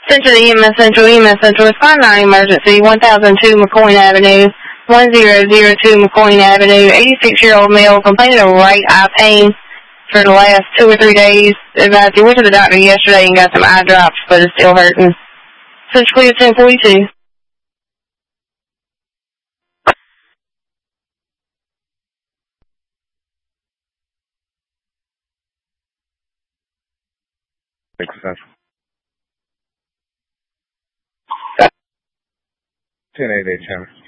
Central EMS Central, respond 9 emergency, 1002 McCoyne Avenue, 1002 McCoyne Avenue, 86-year-old male complaining of right eye pain for the last 2 or 3 days. About you went to the doctor yesterday and got some eye drops, but it's still hurting. Central Clear 1042. Central. 1088 channel.